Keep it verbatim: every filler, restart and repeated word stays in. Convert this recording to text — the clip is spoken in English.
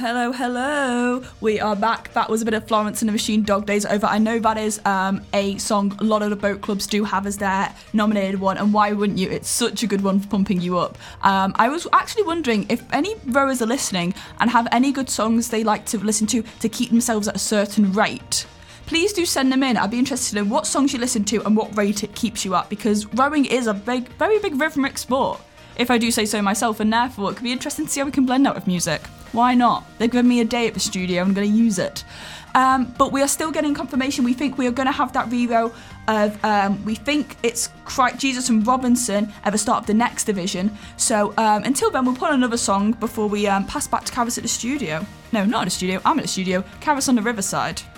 Hello, hello. We are back. That was a bit of Florence and the Machine, Dog Days Over. I know that is um, a song a lot of the boat clubs do have as their nominated one, and why wouldn't you? It's such a good one for pumping you up. Um, I was actually wondering if any rowers are listening and have any good songs they like to listen to to keep themselves at a certain rate. Please do send them in. I'd be interested in what songs you listen to and what rate it keeps you at, because rowing is a big, very big rhythmic sport, if I do say so myself, and therefore it could be interesting to see how we can blend that with music. Why not? They've given me a day at the studio, I'm going to use it. Um, but we are still getting confirmation. We think we are going to have that rerow of, um, we think it's Christ, Jesus and Robinson at the start of the next division. So um, until then, we'll put on another song before we um, pass back to Caris at the studio. No, not at the studio, I'm at the studio. Caris on the Riverside.